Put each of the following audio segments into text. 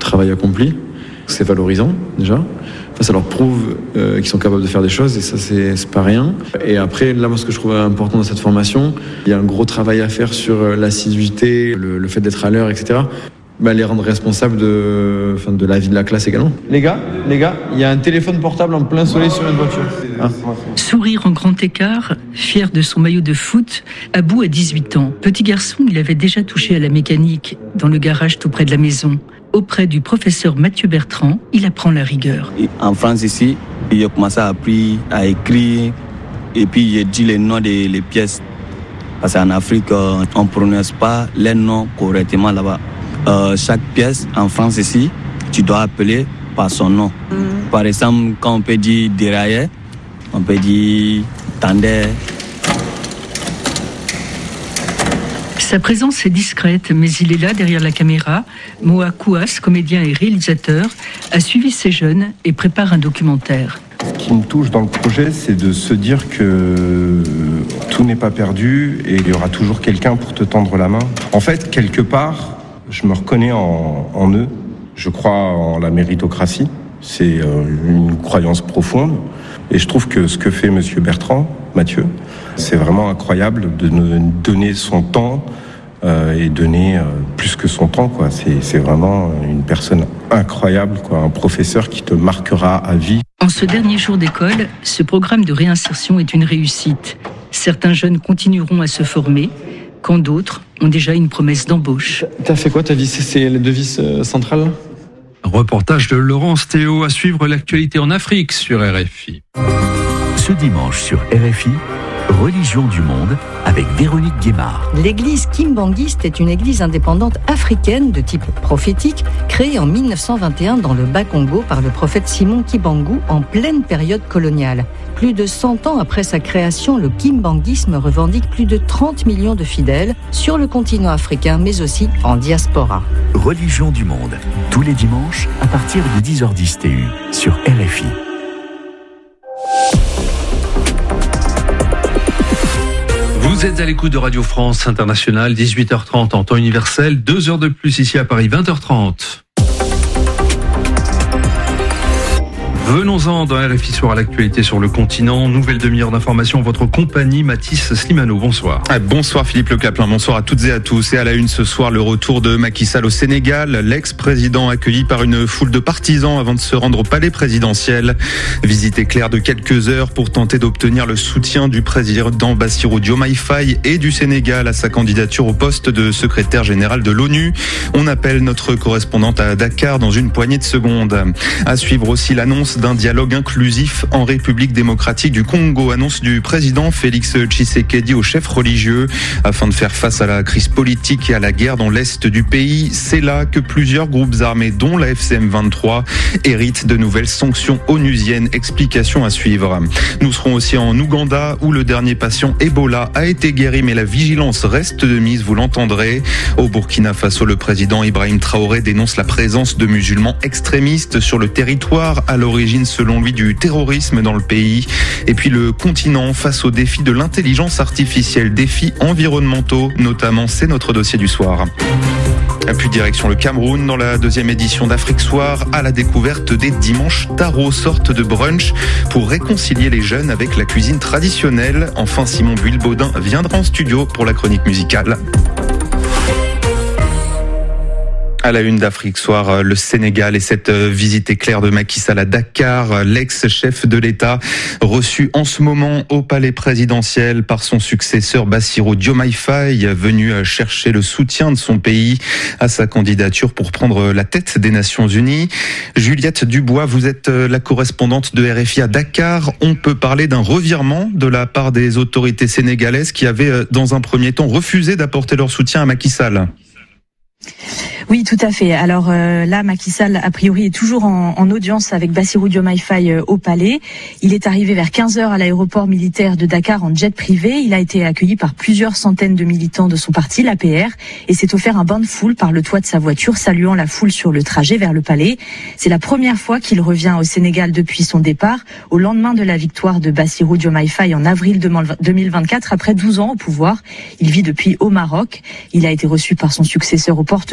travail accompli. C'est valorisant déjà. Enfin, ça leur prouve qu'ils sont capables de faire des choses et ça c'est pas rien. Et après, là moi ce que je trouve important dans cette formation, il y a un gros travail à faire sur l'assiduité, le fait d'être à l'heure, etc. Les rendre responsables de la vie de la classe également. Les gars, il y a un téléphone portable en plein soleil sur une voiture. Sourire en grand écart, fier de son maillot de foot, Abou a 18 ans. Petit garçon, il avait déjà touché à la mécanique dans le garage tout près de la maison. Auprès du professeur Mathieu Bertrand, il apprend la rigueur. En France ici, j'ai commencé à apprendre à écrire et puis j'ai dit les noms des pièces. Parce qu'en Afrique, on ne prononce pas les noms correctement là-bas. Chaque pièce en France ici, tu dois appeler par son nom. Par exemple, quand on peut dire dérailleur, on peut dire tendeur. Sa présence est discrète, mais il est là derrière la caméra. Moa Kouas, comédien et réalisateur, a suivi ces jeunes et prépare un documentaire. Ce qui me touche dans le projet, c'est de se dire que tout n'est pas perdu et il y aura toujours quelqu'un pour te tendre la main. En fait, quelque part, je me reconnais en eux. Je crois en la méritocratie. C'est une croyance profonde. Et je trouve que ce que fait Monsieur Bertrand, Mathieu, c'est vraiment incroyable de nous donner son temps et donner plus que son temps, quoi. C'est vraiment une personne incroyable, quoi. Un professeur qui te marquera à vie. En ce dernier jour d'école, ce programme de réinsertion est une réussite. Certains jeunes continueront à se former, quand d'autres ont déjà une promesse d'embauche. T'as fait quoi ta vie? C'est la devise centrale? Reportage de Laurence Théo à suivre l'actualité en Afrique sur RFI. Ce dimanche sur RFI, Religion du monde avec Véronique Guémard. L'église kimbangiste est une église indépendante africaine de type prophétique créée en 1921 dans le Bas-Congo par le prophète Simon Kimbangu en pleine période coloniale. Plus de 100 ans après sa création, le kimbanguisme revendique plus de 30 millions de fidèles sur le continent africain mais aussi en diaspora. Religion du monde, tous les dimanches à partir de 10h10 TU sur RFI. Vous êtes à l'écoute de Radio France Internationale, 18h30 en temps universel, 2 heures de plus ici à Paris, 20h30. Venons-en dans RFI Soir à l'actualité sur le continent. Nouvelle demi-heure d'information en votre compagnie, Mathis Slimano. Bonsoir. Bonsoir Philippe Le Caplin, bonsoir à toutes et à tous. Et à la une ce soir, le retour de Macky Sall au Sénégal. L'ex-président accueilli par une foule de partisans avant de se rendre au palais présidentiel. Visite éclair de quelques heures pour tenter d'obtenir le soutien du président Bassirou Diomaye Faye et du Sénégal à sa candidature au poste de secrétaire général de l'ONU. On appelle notre correspondante à Dakar dans une poignée de secondes. À suivre aussi l'annonce d'un dialogue inclusif en République démocratique du Congo, annonce du président Félix Tshisekedi aux chefs religieux afin de faire face à la crise politique et à la guerre dans l'est du pays. C'est là que plusieurs groupes armés, dont la FCM 23, héritent de nouvelles sanctions onusiennes. Explication à suivre. Nous serons aussi en Ouganda où le dernier patient Ebola a été guéri, mais la vigilance reste de mise, vous l'entendrez. Au Burkina Faso, le président Ibrahim Traoré dénonce la présence de musulmans extrémistes sur le territoire à l'origine, selon lui, du terrorisme dans le pays. Et puis le continent face aux défis de l'intelligence artificielle, défis environnementaux notamment, c'est notre dossier du soir. Et puis direction le Cameroun dans la deuxième édition d'Afrique Soir à la découverte des dimanches taro, sorte de brunch pour réconcilier les jeunes avec la cuisine traditionnelle. Enfin, Simon Buil-Baudin viendra en studio pour la chronique musicale. À la une d'Afrique Soir, le Sénégal et cette visite éclair de Macky Sall à Dakar, l'ex-chef de l'État reçu en ce moment au palais présidentiel par son successeur Bassirou Diomaye Faye, venu chercher le soutien de son pays à sa candidature pour prendre la tête des Nations Unies. Juliette Dubois, vous êtes la correspondante de RFI à Dakar. On peut parler d'un revirement de la part des autorités sénégalaises qui avaient dans un premier temps refusé d'apporter leur soutien à Macky Sall. Oui, tout à fait. Alors là, Macky Sall, a priori, est toujours en audience avec Bassirou Diomaye Faye au palais. Il est arrivé vers 15h à l'aéroport militaire de Dakar en jet privé. Il a été accueilli par plusieurs centaines de militants de son parti, l'APR, et s'est offert un bain de foule par le toit de sa voiture, saluant la foule sur le trajet vers le palais. C'est la première fois qu'il revient au Sénégal depuis son départ, au lendemain de la victoire de Bassirou Diomaye Faye en avril 2024, après 12 ans au pouvoir. Il vit depuis au Maroc. Il a été reçu par son successeur aux portes du palais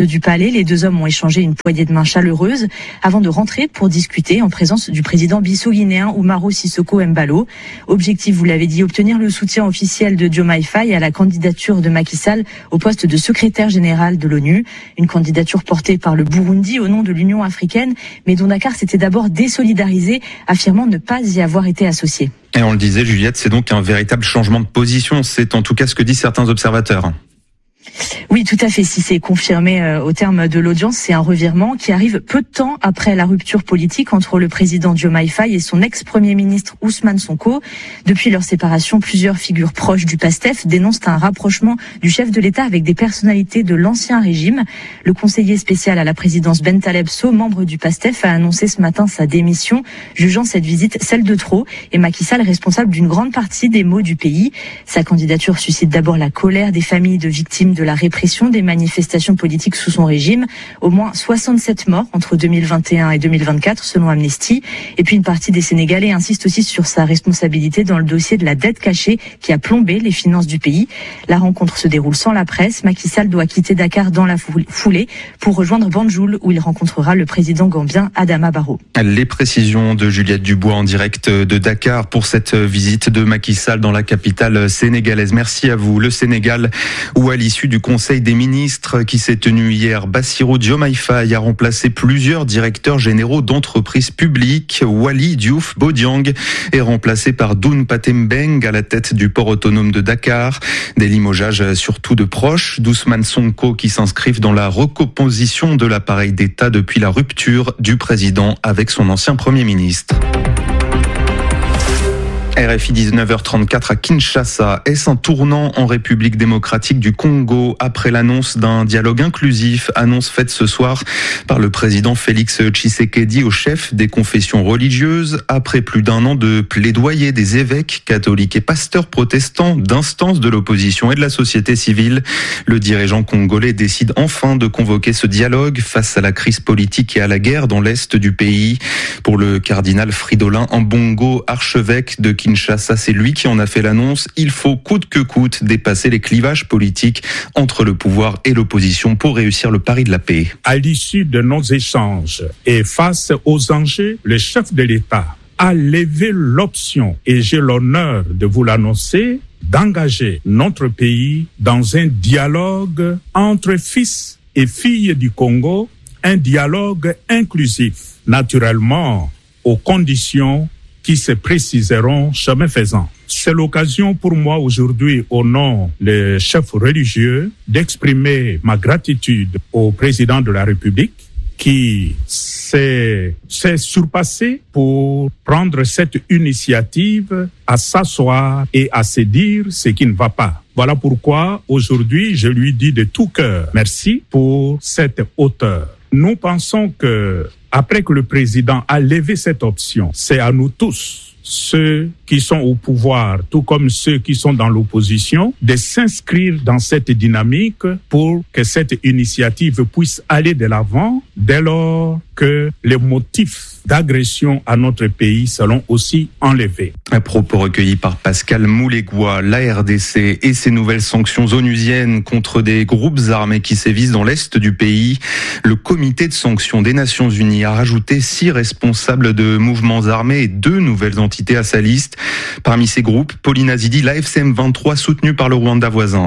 Palais. Les deux hommes ont échangé une poignée de main chaleureuse avant de rentrer pour discuter en présence du président bissau-guinéen Umaro Sissoko Embalo. Objectif, vous l'avez dit, obtenir le soutien officiel de Diomaye Faye à la candidature de Macky Sall au poste de secrétaire général de l'ONU. Une candidature portée par le Burundi au nom de l'Union africaine, mais dont Dakar s'était d'abord désolidarisé, affirmant ne pas y avoir été associé. Et on le disait, Juliette, c'est donc un véritable changement de position. C'est en tout cas ce que disent certains observateurs. Oui, tout à fait. Si c'est confirmé au terme de l'audience, c'est un revirement qui arrive peu de temps après la rupture politique entre le président Diomaye Faye et son ex-premier ministre Ousmane Sonko. Depuis leur séparation, plusieurs figures proches du PASTEF dénoncent un rapprochement du chef de l'État avec des personnalités de l'ancien régime. Le conseiller spécial à la présidence Ben Taleb Sow, membre du PASTEF, a annoncé ce matin sa démission, jugeant cette visite celle de trop et Macky Sall responsable d'une grande partie des maux du pays. Sa candidature suscite d'abord la colère des familles de victimes de la répression des manifestations politiques sous son régime. Au moins 67 morts entre 2021 et 2024 selon Amnesty. Et puis une partie des Sénégalais insiste aussi sur sa responsabilité dans le dossier de la dette cachée qui a plombé les finances du pays. La rencontre se déroule sans la presse. Macky Sall doit quitter Dakar dans la foulée pour rejoindre Banjul où il rencontrera le président gambien Adama Barrow. Les précisions de Juliette Dubois en direct de Dakar pour cette visite de Macky Sall dans la capitale sénégalaise. Merci à vous. Le Sénégal, où à l'issue du Conseil des ministres qui s'est tenu hier, Bassirou Diomaye Faye a remplacé plusieurs directeurs généraux d'entreprises publiques. Waly Diouf Bodiang est remplacé par Doun Patembeng à la tête du port autonome de Dakar. Des limogeages surtout de proches d'Ousmane Sonko qui s'inscrivent dans la recomposition de l'appareil d'État depuis la rupture du président avec son ancien Premier ministre. RFI 19h34 à Kinshasa. Est-ce un tournant en République démocratique du Congo après l'annonce d'un dialogue inclusif, annonce faite ce soir par le président Félix Tshisekedi au chef des confessions religieuses après plus d'un an de plaidoyer des évêques catholiques et pasteurs protestants, d'instances de l'opposition et de la société civile. Le dirigeant congolais décide enfin de convoquer ce dialogue face à la crise politique et à la guerre dans l'est du pays. Pour le cardinal Fridolin Ambongo, archevêque de Kinshasa, c'est lui qui en a fait l'annonce. Il faut coûte que coûte dépasser les clivages politiques entre le pouvoir et l'opposition pour réussir le pari de la paix. À l'issue de nos échanges et face aux enjeux, le chef de l'État a levé l'option, et j'ai l'honneur de vous l'annoncer, d'engager notre pays dans un dialogue entre fils et filles du Congo, un dialogue inclusif, naturellement aux conditions qui se préciseront chemin faisant. C'est l'occasion pour moi aujourd'hui, au nom des chefs religieux, d'exprimer ma gratitude au président de la République qui s'est surpassé pour prendre cette initiative à s'asseoir et à se dire ce qui ne va pas. Voilà pourquoi aujourd'hui je lui dis de tout cœur merci pour cette hauteur. Nous pensons que après que le président a levé cette option, c'est à nous tous, ceux qui sont au pouvoir, tout comme ceux qui sont dans l'opposition, de s'inscrire dans cette dynamique pour que cette initiative puisse aller de l'avant dès lors que les motifs d'agression à notre pays seront aussi enlevés. Un propos recueilli par Pascal Moulégois. La RDC et ses nouvelles sanctions onusiennes contre des groupes armés qui sévissent dans l'est du pays. Le comité de sanctions des Nations Unies a rajouté 6 responsables de mouvements armés et 2 nouvelles entités à sa liste. Parmi ces groupes, Pauline Azidi, l'AFCM 23 soutenu par le Rwanda voisin.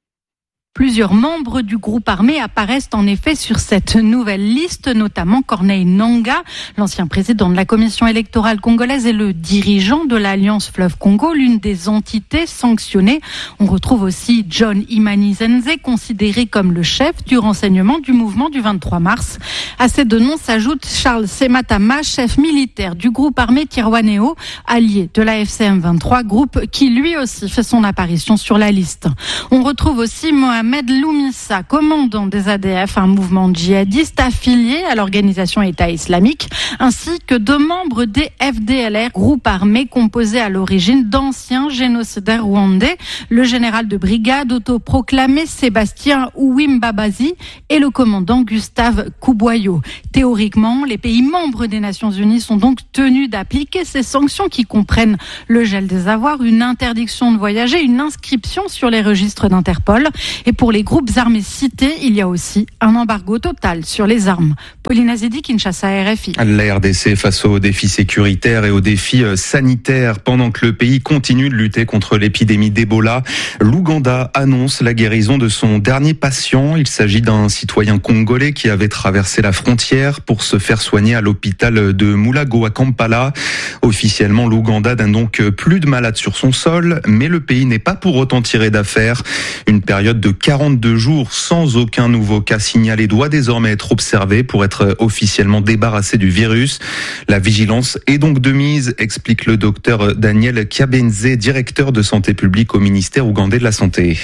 Plusieurs membres du groupe armé apparaissent en effet sur cette nouvelle liste, notamment Corneille Nangaa, l'ancien président de la commission électorale congolaise et le dirigeant de l'Alliance Fleuve Congo, l'une des entités sanctionnées. On retrouve aussi John Imanizenze, considéré comme le chef du renseignement du mouvement du 23 mars. À ces 2 noms s'ajoute Charles Sematama, chef militaire du groupe armé Twirwaneho, allié de la FCM 23, groupe qui lui aussi fait son apparition sur la liste. On retrouve aussi Mohamed Loumissa, commandant des ADF, un mouvement djihadiste affilié à l'organisation État islamique, ainsi que 2 membres des FDLR, groupe armé composé à l'origine d'anciens génocidaires rwandais, le général de brigade autoproclamé Sébastien Ouimbabazi et le commandant Gustave Kouboyo. Théoriquement, les pays membres des Nations Unies sont donc tenus d'appliquer ces sanctions qui comprennent le gel des avoirs, une interdiction de voyager, une inscription sur les registres d'Interpol. Et pour les groupes armés cités, il y a aussi un embargo total sur les armes. Pauline Azedi, Kinshasa, RFI. La RDC face aux défis sécuritaires et aux défis sanitaires. Pendant que le pays continue de lutter contre l'épidémie d'Ebola, l'Ouganda annonce la guérison de son dernier patient. Il s'agit d'un citoyen congolais qui avait traversé la frontière pour se faire soigner à l'hôpital de Mulago à Kampala. Officiellement, l'Ouganda n'a donc plus de malades sur son sol, mais le pays n'est pas pour autant tiré d'affaire. Une période de 42 jours sans aucun nouveau cas signalé doit désormais être observée pour être officiellement débarrassé du virus. La vigilance est donc de mise, explique le docteur Daniel Kiabenze, directeur de santé publique au ministère ougandais de la Santé.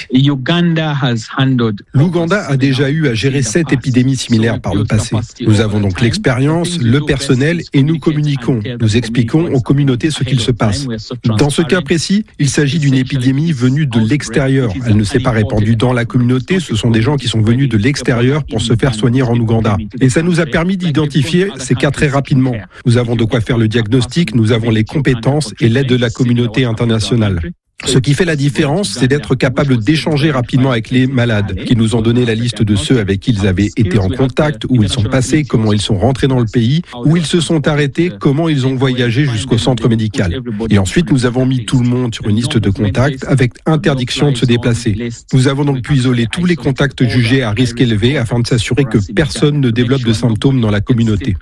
L'Ouganda a déjà eu à gérer 7 épidémies similaires par le passé. Nous avons donc l'expérience, le personnel et nous communiquons. Nous expliquons aux communautés ce qu'il se passe. Dans ce cas précis, il s'agit d'une épidémie venue de l'extérieur. Elle ne s'est pas répandue dans la communauté, ce sont des gens qui sont venus de l'extérieur pour se faire soigner en Ouganda. Et ça nous a permis d'identifier ces cas très rapidement. Nous avons de quoi faire le diagnostic, nous avons les compétences et l'aide de la communauté internationale. Ce qui fait la différence, c'est d'être capable d'échanger rapidement avec les malades, qui nous ont donné la liste de ceux avec qui ils avaient été en contact, où ils sont passés, comment ils sont rentrés dans le pays, où ils se sont arrêtés, comment ils ont voyagé jusqu'au centre médical. Et ensuite, nous avons mis tout le monde sur une liste de contacts avec interdiction de se déplacer. Nous avons donc pu isoler tous les contacts jugés à risque élevé afin de s'assurer que personne ne développe de symptômes dans la communauté.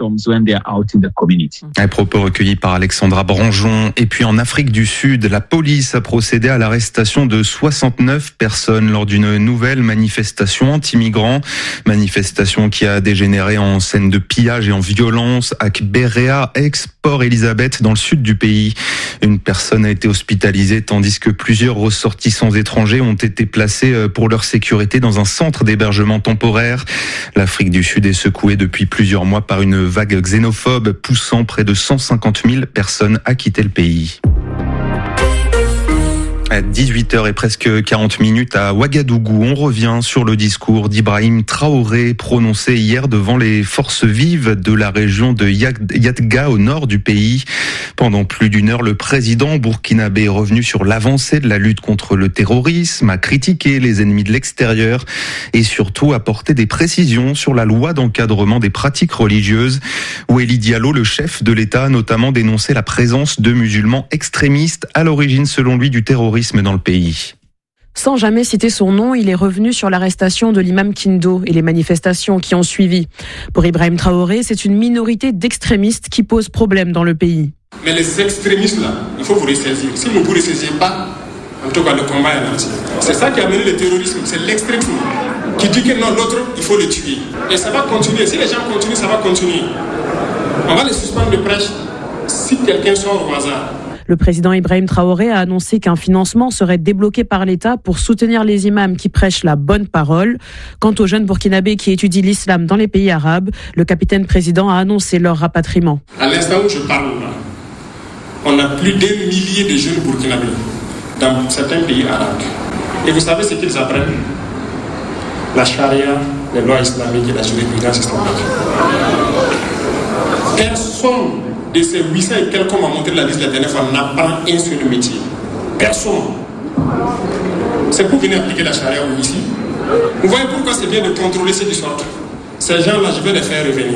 Un propos recueilli par Alexandra Branjon. Et puis en Afrique du Sud, la police a procédé à l'arrestation de 69 personnes lors d'une nouvelle manifestation anti-migrants. Manifestation qui a dégénéré en scène de pillage et en violence à Berea, ex-Port Elizabeth, dans le sud du pays. Une personne a été hospitalisée tandis que plusieurs ressortissants étrangers ont été placés pour leur sécurité dans un centre d'hébergement temporaire. L'Afrique du Sud est secouée depuis plusieurs mois par une vague xénophobe poussant près de 150 000 personnes à quitter le pays. À 18h et presque 40 minutes à Ouagadougou, on revient sur le discours d'Ibrahim Traoré prononcé hier devant les forces vives de la région de Yatga au nord du pays. Pendant plus d'une heure, le président burkinabé est revenu sur l'avancée de la lutte contre le terrorisme, a critiqué les ennemis de l'extérieur et surtout apporté des précisions sur la loi d'encadrement des pratiques religieuses. Oueli Diallo, le chef de l'État, a notamment dénoncé la présence de musulmans extrémistes à l'origine, selon lui, du terrorisme dans le pays. Sans jamais citer son nom, il est revenu sur l'arrestation de l'imam Kindo et les manifestations qui ont suivi. Pour Ibrahim Traoré, c'est une minorité d'extrémistes qui pose problème dans le pays. Mais les extrémistes là, il faut vous ressaisir. Si vous ne vous ressaisissez pas, en tout cas le combat est lancé. C'est ça qui a mené le terrorisme, c'est l'extrémisme qui dit que non, l'autre, il faut le tuer. Et ça va continuer. Si les gens continuent, ça va continuer. On va les suspendre de prêche si quelqu'un sort au hasard. Le président Ibrahim Traoré a annoncé qu'un financement serait débloqué par l'État pour soutenir les imams qui prêchent la bonne parole. Quant aux jeunes burkinabés qui étudient l'islam dans les pays arabes, le capitaine président a annoncé leur rapatriement. À l'instant où je parle là, on a plus d'1 millier de jeunes burkinabés dans certains pays arabes. Et vous savez ce qu'ils apprennent? La charia, les lois islamiques et la jurisprudence islamique. Personne de ces 800 et quelques qu'on m'a montré la liste la dernière fois n'apprend un seul métier. Personne. C'est pour venir appliquer la charia ici. Vous voyez pourquoi c'est bien de contrôler ceux qui sortent. Ces gens-là, je vais les faire revenir.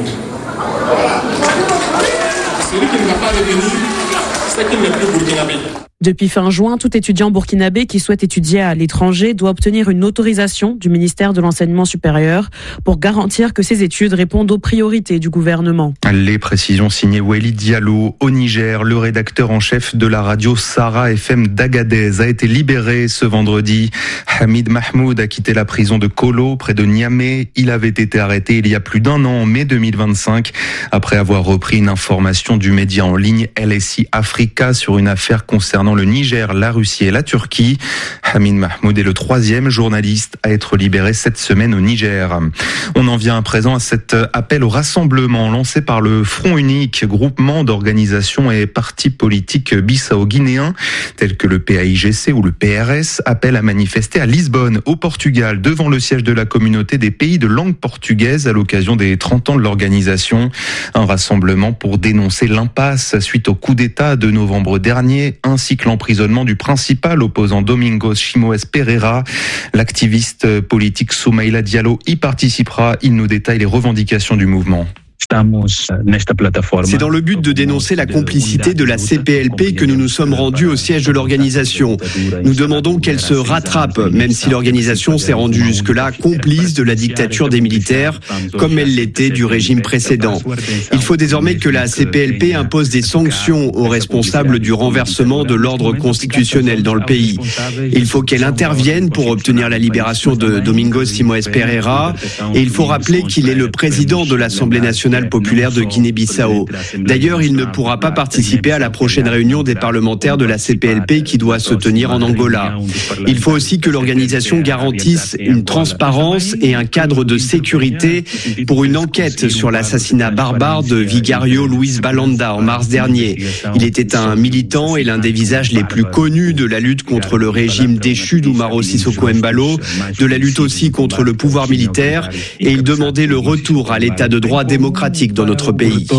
Celui qui ne va pas revenir, c'est qu'il n'est plus burkinabé. Depuis fin juin, tout étudiant burkinabé qui souhaite étudier à l'étranger doit obtenir une autorisation du ministère de l'Enseignement supérieur pour garantir que ses études répondent aux priorités du gouvernement. Les précisions signées Oueli Diallo. Au Niger, le rédacteur en chef de la radio Sarah FM d'Agadez a été libéré ce vendredi. Hamid Mahmoud a quitté la prison de Kolo, près de Niamey. Il avait été arrêté il y a plus d'un an, en mai 2025, après avoir repris une information du média en ligne LSI Africa sur une affaire concernant le Niger, la Russie et la Turquie. Hamid Mahmoud est le 3e journaliste à être libéré cette semaine au Niger. On en vient à présent à cet appel au rassemblement lancé par le Front Unique, groupement d'organisations et partis politiques bissau-guinéens, tels que le PAIGC ou le PRS, appellent à manifester à Lisbonne, au Portugal, devant le siège de la communauté des pays de langue portugaise à l'occasion des 30 ans de l'organisation. Un rassemblement pour dénoncer l'impasse suite au coup d'État de novembre dernier, ainsi critique l'emprisonnement du principal opposant Domingos Simoes Pereira. L'activiste politique Soumaïla Diallo y participera. Il nous détaille les revendications du mouvement. C'est dans le but de dénoncer la complicité de la CPLP que nous nous sommes rendus au siège de l'organisation. Nous demandons qu'elle se rattrape, même si l'organisation s'est rendue jusque-là complice de la dictature des militaires, comme elle l'était du régime précédent. Il faut désormais que la CPLP impose des sanctions aux responsables du renversement de l'ordre constitutionnel dans le pays. Il faut qu'elle intervienne pour obtenir la libération de Domingos Simoes Pereira, et il faut rappeler qu'il est le président de l'Assemblée nationale populaire de Guinée-Bissau. D'ailleurs, il ne pourra pas participer à la prochaine réunion des parlementaires de la CPLP qui doit se tenir en Angola. Il faut aussi que l'organisation garantisse une transparence et un cadre de sécurité pour une enquête sur l'assassinat barbare de Vigario Luis Balanda en mars dernier. Il était un militant et l'un des visages les plus connus de la lutte contre le régime déchu d'Umaro Sissoko Embalo, de la lutte aussi contre le pouvoir militaire, et il demandait le retour à l'état de droit démocratique dans notre pays.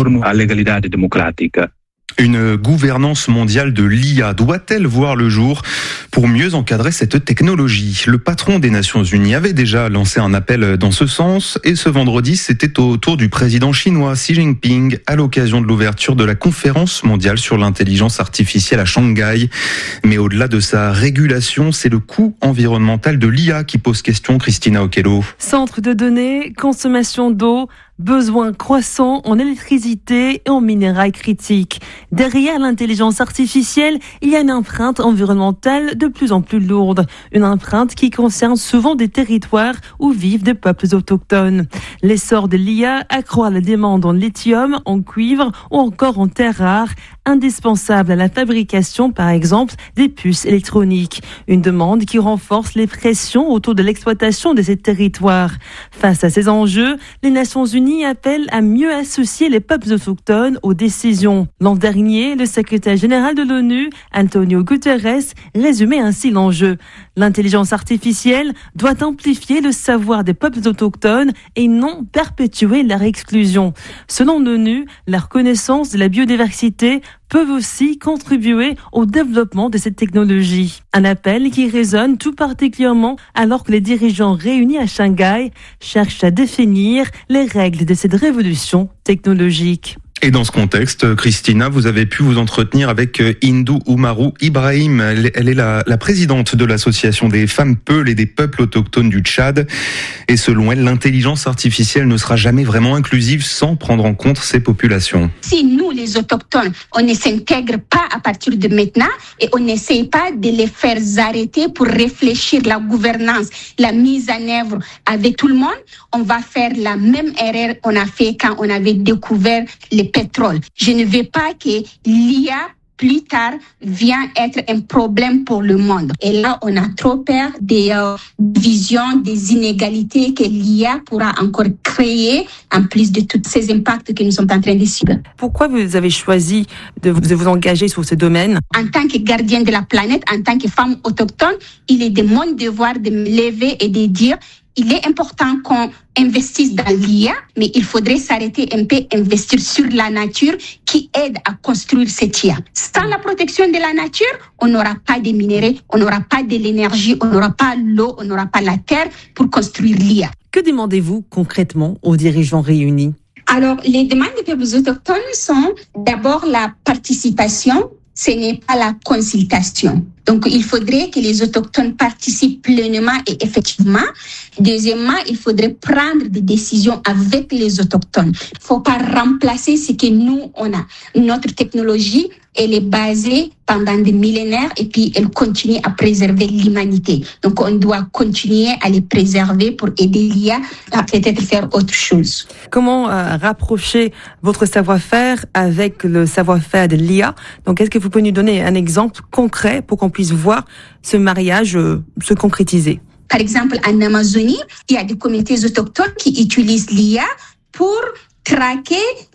Une gouvernance mondiale de l'IA doit-elle voir le jour pour mieux encadrer cette technologie ? Le patron des Nations Unies avait déjà lancé un appel dans ce sens et ce vendredi, c'était au tour du président chinois Xi Jinping à l'occasion de l'ouverture de la conférence mondiale sur l'intelligence artificielle à Shanghai. Mais au-delà de sa régulation, c'est le coût environnemental de l'IA qui pose question, Christina Okello. Centre de données, consommation d'eau, besoins croissants en électricité et en minerais critiques. Derrière l'intelligence artificielle, il y a une empreinte environnementale de plus en plus lourde. Une empreinte qui concerne souvent des territoires où vivent des peuples autochtones. L'essor de l'IA accroît la demande en lithium, en cuivre ou encore en terres rares, indispensables à la fabrication, par exemple, des puces électroniques. Une demande qui renforce les pressions autour de l'exploitation de ces territoires. Face à ces enjeux, les Nations Unies appellent à mieux associer les peuples autochtones aux décisions. L'an dernier, le secrétaire général de l'ONU, Antonio Guterres, résumait ainsi l'enjeu. L'intelligence artificielle doit amplifier le savoir des peuples autochtones et non perpétuer leur exclusion. Selon l'ONU, la reconnaissance de la biodiversité peuvent aussi contribuer au développement de cette technologie. Un appel qui résonne tout particulièrement alors que les dirigeants réunis à Shanghai cherchent à définir les règles de cette révolution technologique. Et dans ce contexte, Christina, vous avez pu vous entretenir avec Hindou Umaru Ibrahim. Elle est la présidente de l'association des femmes Peuls et des peuples autochtones du Tchad. Et selon elle, l'intelligence artificielle ne sera jamais vraiment inclusive sans prendre en compte ces populations. Si nous, les autochtones, on ne s'intègre pas à partir de maintenant et on n'essaye pas de les faire arrêter pour réfléchir la gouvernance, la mise en œuvre avec tout le monde, on va faire la même erreur qu'on a fait quand on avait découvert les pétrole. Je ne veux pas que l'IA plus tard vienne être un problème pour le monde. Et là, on a trop peur des visions, des inégalités que l'IA pourra encore créer, en plus de tous ces impacts que nous sommes en train de subir. Pourquoi vous avez choisi de vous engager sur ce domaine ? En tant que gardienne de la planète, en tant que femme autochtone, il est de mon devoir de me lever et de dire il est important qu'on investisse dans l'IA, mais il faudrait s'arrêter un peu, investir sur la nature qui aide à construire cette IA. Sans la protection de la nature, on n'aura pas de minéraux, on n'aura pas de l'énergie, on n'aura pas l'eau, on n'aura pas la terre pour construire l'IA. Que demandez-vous concrètement aux dirigeants réunis ? Alors, les demandes des peuples autochtones sont d'abord la participation, ce n'est pas la consultation. Donc, il faudrait que les autochtones participent pleinement et effectivement. Deuxièmement, il faudrait prendre des décisions avec les autochtones. Il ne faut pas remplacer ce que nous, on a. Notre technologie, elle est basée pendant des millénaires et puis elle continue à préserver l'humanité. Donc, on doit continuer à les préserver pour aider l'IA à peut-être faire autre chose. Comment rapprocher votre savoir-faire avec le savoir-faire de l'IA ? Donc, est-ce que vous pouvez nous donner un exemple concret pour qu'on puisse voir ce mariage se concrétiser ? Par exemple, en Amazonie, il y a des communautés autochtones qui utilisent l'IA pour traquer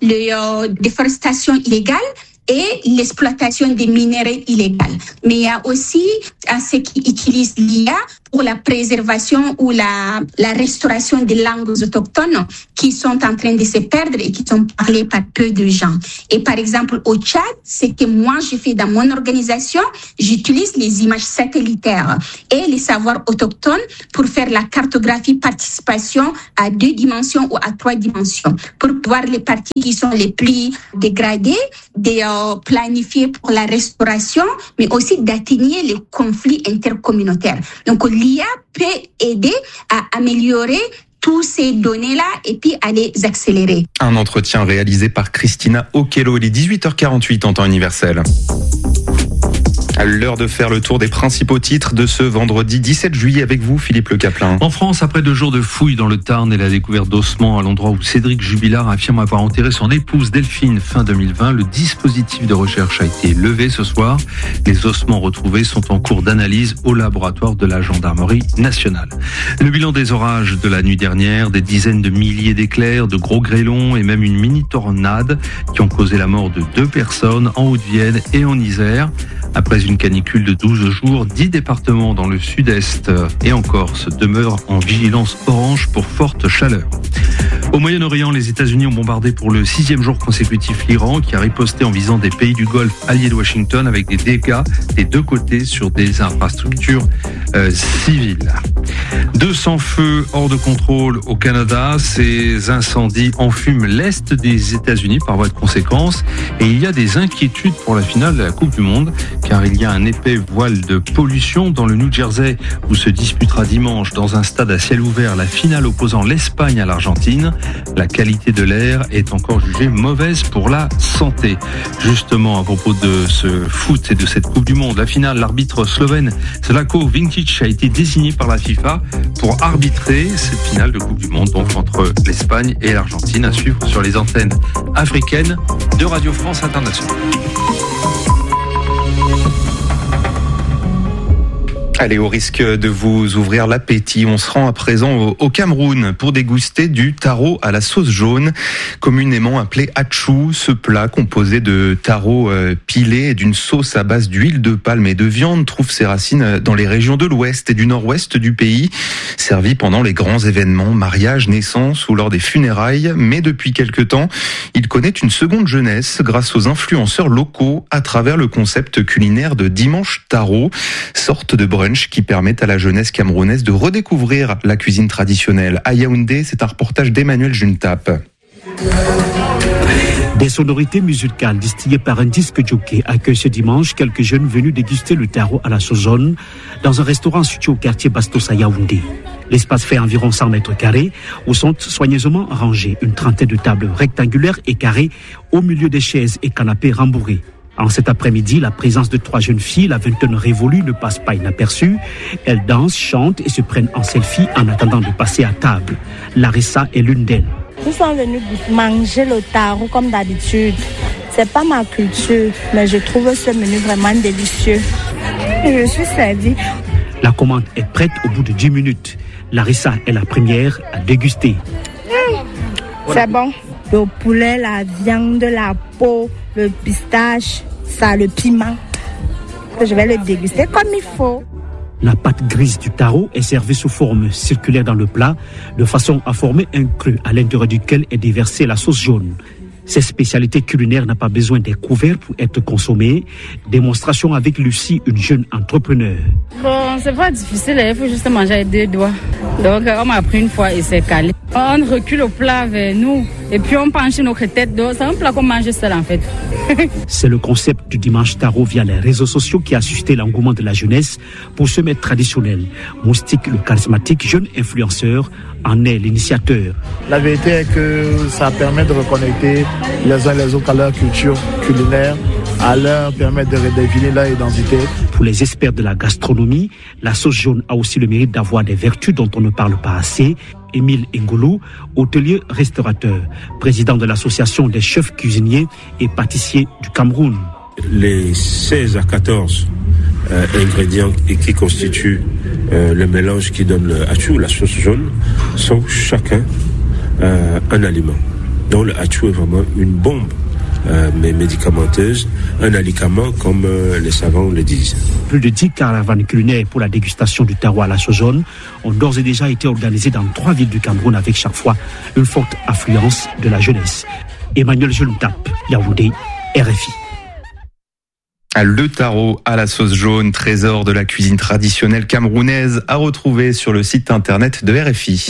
la déforestation illégale et l'exploitation des minéraux illégaux. Mais il y a aussi ceux qui utilisent l'IA pour la préservation ou la restauration des langues autochtones qui sont en train de se perdre et qui sont parlées par peu de gens. Et par exemple, au Tchad, ce que moi je fais dans mon organisation, j'utilise les images satellitaires et les savoirs autochtones pour faire la cartographie participation à 2 dimensions ou à 3 dimensions, pour voir les parties qui sont les plus dégradées, de planifier pour la restauration, mais aussi d'atténuer les conflits intercommunautaires. Donc l'IA peut aider à améliorer toutes ces données-là et puis à les accélérer. Un entretien réalisé par Christina Okello. Il est 18h48 en temps universel. À l'heure de faire le tour des principaux titres de ce vendredi 17 juillet avec vous, Philippe Le Caplin. En France, après 2 jours de fouilles dans le Tarn et la découverte d'ossements à l'endroit où Cédric Jubilard affirme avoir enterré son épouse Delphine fin 2020, le dispositif de recherche a été levé ce soir. Les ossements retrouvés sont en cours d'analyse au laboratoire de la gendarmerie nationale. Le bilan des orages de la nuit dernière, des dizaines de milliers d'éclairs, de gros grêlons et même une mini-tornade qui ont causé la mort de 2 personnes en Haute-Vienne et en Isère. Après une canicule de 12 jours, 10 départements dans le sud-est et en Corse demeurent en vigilance orange pour forte chaleur. Au Moyen-Orient, les États-Unis ont bombardé pour le 6e jour consécutif l'Iran, qui a riposté en visant des pays du Golfe alliés de Washington avec des dégâts des 2 côtés sur des infrastructures civiles. 200 feux hors de contrôle au Canada. Ces incendies enfument l'est des États-Unis par voie de conséquence. Et il y a des inquiétudes pour la finale de la Coupe du Monde, car il y a un épais voile de pollution dans le New Jersey, où se disputera dimanche dans un stade à ciel ouvert la finale opposant l'Espagne à l'Argentine. La qualité de l'air est encore jugée mauvaise pour la santé. Justement, à propos de ce foot et de cette Coupe du Monde, la finale, l'arbitre slovène Zlatko Vinkic a été désigné par la FIFA pour arbitrer cette finale de Coupe du Monde, donc entre l'Espagne et l'Argentine, à suivre sur les antennes africaines de Radio France Internationale. Allez, au risque de vous ouvrir l'appétit, on se rend à présent au Cameroun pour déguster du taro à la sauce jaune, communément appelé atchou. Ce plat composé de taro pilé et d'une sauce à base d'huile de palme et de viande trouve ses racines dans les régions de l'ouest et du nord-ouest du pays, servi pendant les grands événements, mariages, naissances ou lors des funérailles. Mais depuis quelque temps, il connaît une seconde jeunesse grâce aux influenceurs locaux à travers le concept culinaire de Dimanche Taro, sorte de brunch qui permet à la jeunesse camerounaise de redécouvrir la cuisine traditionnelle. À Yaoundé, c'est un reportage d'Emmanuel Juntap. Des sonorités musicales distillées par un disque jockey accueillent ce dimanche quelques jeunes venus déguster le taro à la sauce jaune dans un restaurant situé au quartier Bastos à Yaoundé. L'espace fait environ 100 mètres carrés où sont soigneusement rangées une trentaine de tables rectangulaires et carrées au milieu des chaises et canapés rembourrés. En cet après-midi, la présence de 3 jeunes filles, la vingtaine révolue, ne passe pas inaperçue. Elles dansent, chantent et se prennent en selfie en attendant de passer à table. Larissa est l'une d'elles. Nous sommes venus manger le taro comme d'habitude. C'est pas ma culture, mais je trouve ce menu vraiment délicieux. Je suis servie. La commande est prête au bout de 10 minutes. Larissa est la première à déguster. C'est bon. Le poulet, la viande, la peau, le pistache, ça, le piment. Je vais le déguster comme il faut. La pâte grise du taro est servie sous forme circulaire dans le plat, de façon à former un creux à l'intérieur duquel est déversée la sauce jaune. Cette spécialité culinaire n'a pas besoin des couverts pour être consommée. Démonstration avec Lucie, une jeune entrepreneur. Bon, c'est pas difficile, il faut juste manger avec 2 doigts. Donc, on m'a appris une fois et c'est calé. On recule au plat vers nous et puis on penche notre tête. Donc, c'est un plat qu'on mange seul en fait. C'est le concept du Dimanche Taro via les réseaux sociaux qui a suscité l'engouement de la jeunesse pour ce mets traditionnel. Moustique, le charismatique jeune influenceur, en est l'initiateur. La vérité est que ça permet de reconnecter les uns les autres à leur culture culinaire, à leur permettre de redéfinir leur identité. Pour les experts de la gastronomie, la sauce jaune a aussi le mérite d'avoir des vertus dont on ne parle pas assez. Émile Ngolo, hôtelier restaurateur, président de l'association des chefs cuisiniers et pâtissiers du Cameroun. Les 16 à 14 ingrédients qui constituent le mélange qui donne le atchou, la sauce jaune, sont chacun un aliment. Donc le atchou est vraiment une bombe mais médicamenteuse, un alicament comme les savants le disent. Plus de 10 caravanes culinaires pour la dégustation du terroir à la Sozone ont d'ores et déjà été organisées dans 3 villes du Cameroun avec chaque fois une forte affluence de la jeunesse. Emmanuel Jeloutap, Yaoundé, RFI. Le taro à la sauce jaune, trésor de la cuisine traditionnelle camerounaise, à retrouver sur le site internet de RFI.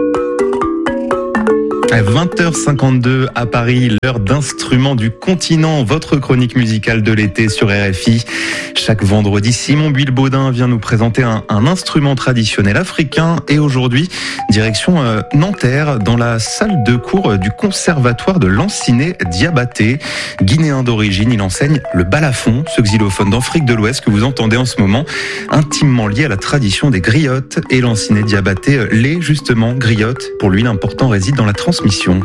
À 20h52 à Paris, l'heure d'instruments du continent, votre chronique musicale de l'été sur RFI. Chaque vendredi, Simon Buil-Baudin vient nous présenter un instrument traditionnel africain. Et aujourd'hui, direction Nanterre, dans la salle de cours du conservatoire de Lanciné Diabaté. Guinéen d'origine, il enseigne le balafon, ce xylophone d'Afrique de l'Ouest que vous entendez en ce moment, intimement lié à la tradition des griottes. Et Lanciné Diabaté l'est justement griotte. Pour lui, l'important réside dans la transmission.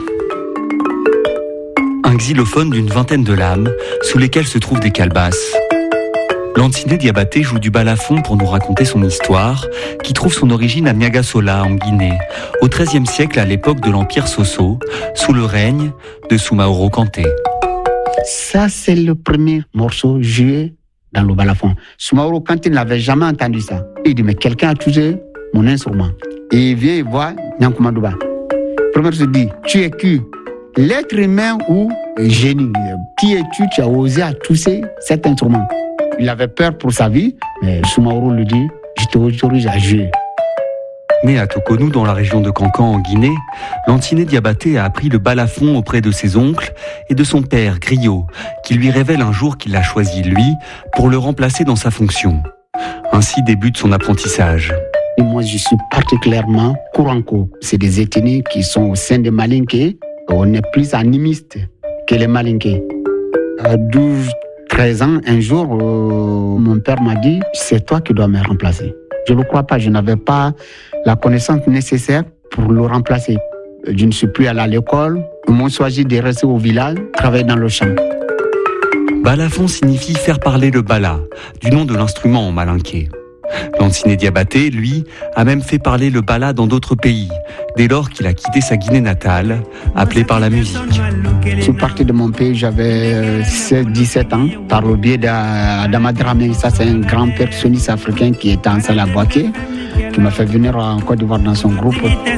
Un xylophone d'une vingtaine de lames, sous lesquelles se trouvent des calebasses. Lanciné Diabaté joue du balafon pour nous raconter son histoire, qui trouve son origine à Niagasola, en Guinée, au XIIIe siècle, à l'époque de l'Empire Soso, sous le règne de Soumaoro Kanté. Ça, c'est le premier morceau joué dans le balafon. Soumaoro Kanté n'avait jamais entendu ça. Il dit, mais quelqu'un a touché mon instrument. Et il vient et voit Nyankumadouba. Premier se dit, tu es qui? L'être humain ou génie? Qui es-tu? Tu as osé à toucher cet instrument. Il avait peur pour sa vie, mais Soumaoro lui dit, je t'autorise à jouer. Né à Tokonou, dans la région de Kankan, en Guinée, Lanciné Diabaté a appris le balafon auprès de ses oncles et de son père, Griot, qui lui révèle un jour qu'il l'a choisi, lui, pour le remplacer dans sa fonction. Ainsi débute son apprentissage. Et moi, je suis particulièrement Kouranko. C'est des ethnies qui sont au sein des Malinké. On est plus animiste que les Malinké. À 12-13 ans, un jour, mon père m'a dit, c'est toi qui dois me remplacer. Je ne le crois pas, je n'avais pas la connaissance nécessaire pour le remplacer. Je ne suis plus allé à l'école. Ils m'ont choisi de rester au village, travailler dans le champ. Balafon signifie faire parler le bala, du nom de l'instrument en malinké. Lanciné Diabaté, lui, a même fait parler le bala dans d'autres pays, dès lors qu'il a quitté sa Guinée natale, appelée par la musique. Je suis parti de mon pays, j'avais 17 ans, par le biais d'Adama Dramé. Ça, c'est un grand percussionniste africain qui était en salle à Boaké, qui m'a fait venir en Côte d'Ivoire dans son groupe.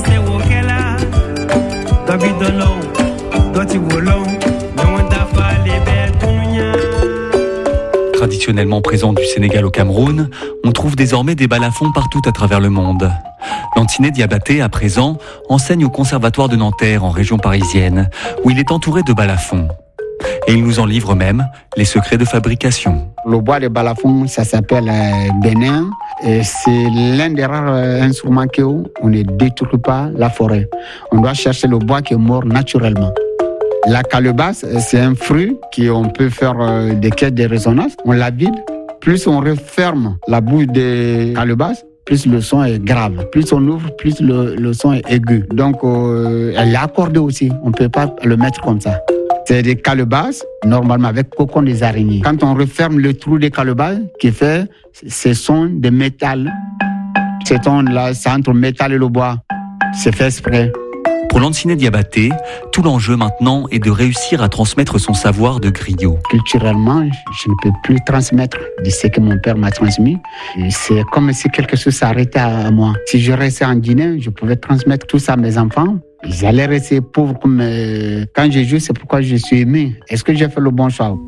Traditionnellement présent du Sénégal au Cameroun, on trouve désormais des balafons partout à travers le monde. Lanciné Diabaté, à présent, enseigne au conservatoire de Nanterre, en région parisienne, où il est entouré de balafons. Et il nous en livre même les secrets de fabrication. Le bois de balafon, ça s'appelle Bénin. Et c'est l'un des rares instruments qu'on ne détruit pas la forêt. On doit chercher le bois qui est mort naturellement. La calebasse, c'est un fruit qu'on peut faire des caisses de résonance. On la vide. Plus on referme la bouche des calebasses, plus le son est grave. Plus on ouvre, plus le son est aigu. Donc, elle est accordée aussi. On ne peut pas le mettre comme ça. C'est des calebasses, normalement avec cocon des araignées. Quand on referme le trou des calebasses, qui fait ce son de métal. Ce son-là, c'est entre le métal et le bois. C'est fait exprès. Pour Lanciné Diabaté, tout l'enjeu maintenant est de réussir à transmettre son savoir de griot. Culturellement, je ne peux plus transmettre de ce que mon père m'a transmis. Et c'est comme si quelque chose s'arrêtait à moi. Si je restais en Guinée, je pouvais transmettre tout ça à mes enfants. Ils allaient rester pauvres comme... Quand je joue, c'est pourquoi je suis aimé. Est-ce que j'ai fait le bon choix?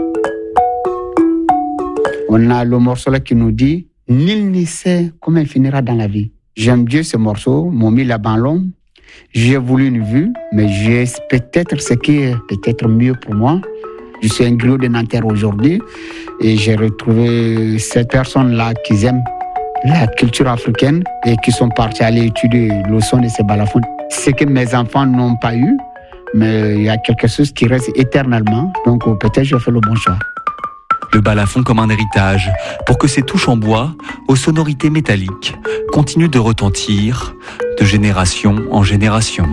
On a le morceau là qui nous dit « Nul ne sait comment il finira dans la vie ». J'aime bien ce morceau, m'ont mis la ballon. J'ai voulu une vue, mais j'ai peut-être ce qui est peut-être mieux pour moi. Je suis un griot de Nanterre aujourd'hui et j'ai retrouvé ces personnes-là qui aiment la culture africaine et qui sont partis aller étudier le son de ces balafons. Ce que mes enfants n'ont pas eu, mais il y a quelque chose qui reste éternellement. Donc peut-être j'ai fait le bon choix. Le balafon comme un héritage, pour que ces touches en bois, aux sonorités métalliques, continuent de retentir de génération en génération.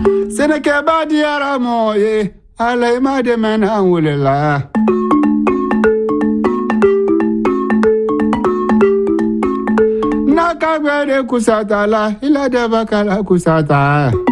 Kusata la, ila deva kala kusata.